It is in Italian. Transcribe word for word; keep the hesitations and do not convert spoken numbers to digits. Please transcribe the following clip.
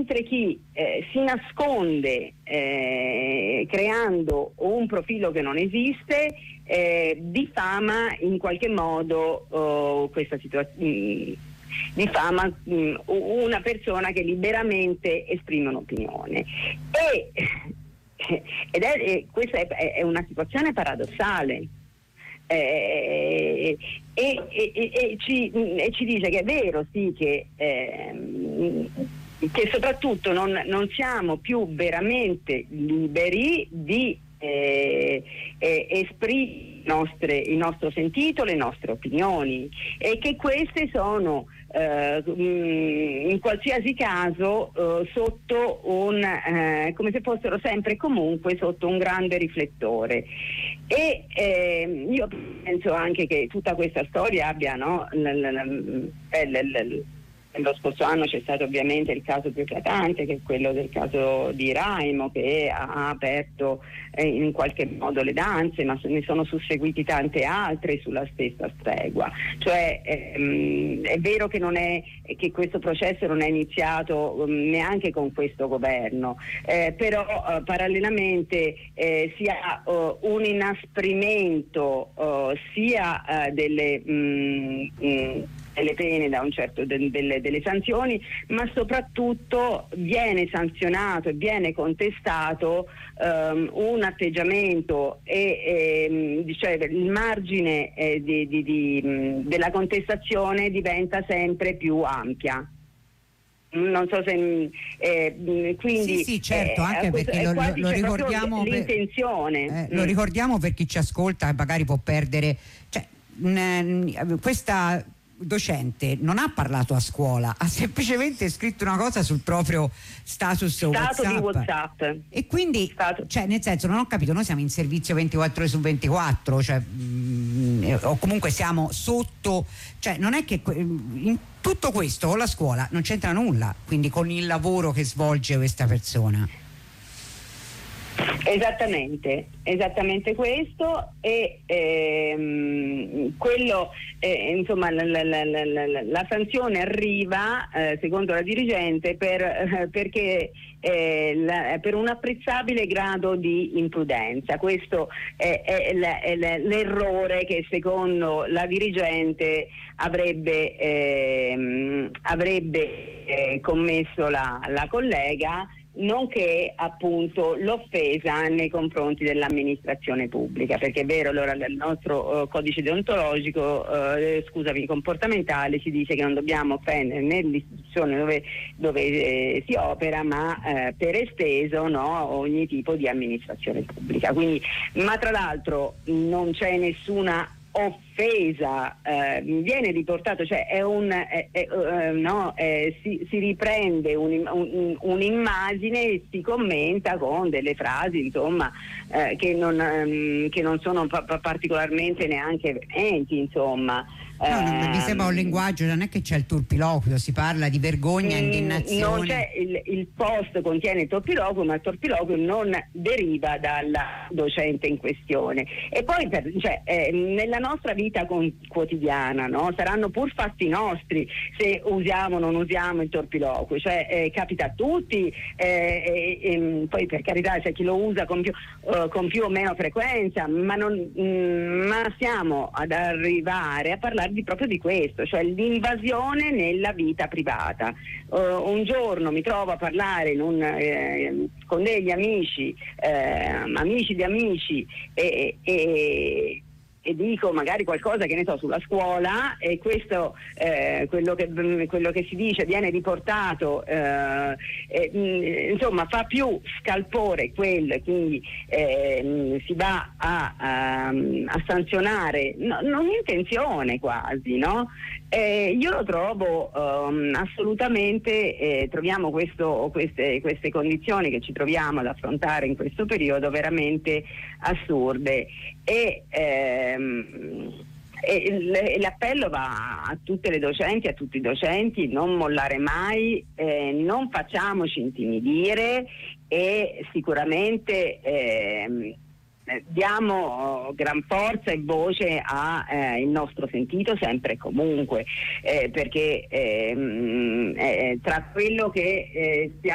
mentre chi eh, si nasconde eh, creando un profilo che non esiste eh, diffama in qualche modo oh, questa situazione, diffama mh, una persona che liberamente esprime un'opinione e, ed è, e questa è, è una situazione paradossale. Eh, e, e, e, ci, e ci dice che è vero sì che, eh, che soprattutto non, non siamo più veramente liberi di eh, eh, esprimere il, nostre, il nostro sentito, le nostre opinioni, e che queste sono eh, in qualsiasi caso eh, sotto un eh, come se fossero sempre e comunque sotto un grande riflettore. E eh, io penso anche che tutta questa storia abbia, no, l, l, l, l, l, lo scorso anno c'è stato ovviamente il caso più eclatante, che è quello del caso di Raimo, che ha aperto eh, in qualche modo le danze, ma ne sono susseguiti tante altre sulla stessa stregua. Cioè ehm, è vero che non è che questo processo non è iniziato um, neanche con questo governo, eh, però uh, parallelamente eh, si ha uh, un inasprimento uh, sia uh, delle mm, mm, delle pene, da un certo de, delle, delle sanzioni, ma soprattutto viene sanzionato e viene contestato um, un atteggiamento e, e cioè il margine eh, di, di, di, mh, della contestazione diventa sempre più ampia. Non so se eh, quindi sì sì certo, anche eh, perché lo, lo, lo ricordiamo per, l'intenzione eh, mm. lo ricordiamo per chi ci ascolta e magari può perdere, cioè mh, questa docente non ha parlato a scuola, ha semplicemente scritto una cosa sul proprio status Stato WhatsApp. di WhatsApp. E quindi, Stato. cioè, nel senso, non ho capito, noi siamo in servizio ventiquattro ore su ventiquattro, cioè, mh, o comunque siamo sotto, cioè non è che in tutto questo con la scuola non c'entra nulla, quindi con il lavoro che svolge questa persona. Esattamente, esattamente questo, e ehm, quello eh, insomma la, la, la, la, la sanzione arriva eh, secondo la dirigente per, eh, perché eh, la, per un apprezzabile grado di imprudenza. Questo è, è, la, è l'errore che secondo la dirigente avrebbe, ehm, avrebbe eh, commesso la, la collega, nonché appunto l'offesa nei confronti dell'amministrazione pubblica, perché è vero, allora nel nostro uh, codice deontologico, uh, scusami, comportamentale, si dice che non dobbiamo offendere nell'istituzione dove, dove eh, si opera, ma eh, per esteso, no, ogni tipo di amministrazione pubblica. Quindi, ma tra l'altro non c'è nessuna offesa, eh, viene riportato, cioè è un è, è, uh, no, eh, si, si riprende un, un, un'immagine e si commenta con delle frasi, insomma, eh, che non um, che non sono pa- pa- particolarmente neanche veementi, insomma. No, no, mi sembra un linguaggio, non è che c'è il turpiloquio, si parla di vergogna, mm, indignazione. Non c'è il, il post contiene il turpiloquio, ma il turpiloquio non deriva dalla docente in questione. E poi per, cioè, eh, nella nostra vita con, quotidiana, no? Saranno pur fatti nostri se usiamo o non usiamo il turpiloquio, cioè eh, capita a tutti, eh, e, e, poi per carità c'è chi lo usa con più, uh, con più o meno frequenza, ma, non, mm, ma siamo ad arrivare a parlare di, proprio di questo, cioè l'invasione nella vita privata. Uh, un giorno mi trovo a parlare in un, eh, con degli amici, eh, amici di amici, e, e e dico magari qualcosa, che ne so, sulla scuola, e questo eh, quello, che, quello che si dice viene riportato, eh, eh, insomma fa più scalpore quello, quindi eh, si va a, a, a sanzionare, no, non intenzione quasi, no? Eh, io lo trovo um, assolutamente, eh, troviamo questo, queste, queste condizioni che ci troviamo ad affrontare in questo periodo veramente assurde, e, ehm, e l'appello va a tutte le docenti, a tutti i docenti: non mollare mai, eh, non facciamoci intimidire, e sicuramente ehm, diamo gran forza e voce a eh, il nostro sentito sempre e comunque, eh, perché ehm, eh, tra quello che eh, stiamo